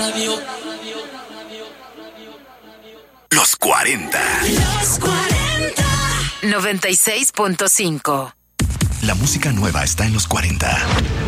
Los 40. Los 40. 96.5. La música nueva está en los 40.